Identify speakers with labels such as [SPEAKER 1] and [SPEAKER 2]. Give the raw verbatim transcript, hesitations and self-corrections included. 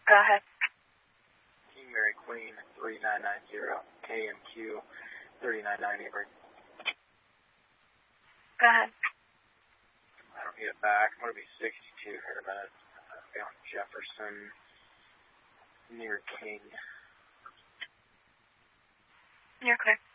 [SPEAKER 1] Go ahead.
[SPEAKER 2] King Mary Queen three nine nine zero, K M Q thirty-nine ninety.
[SPEAKER 1] Go ahead.
[SPEAKER 2] I don't get it back. I'm going to be sixty-two here in a minute. Uh, on Jefferson, near King.
[SPEAKER 1] You're clear.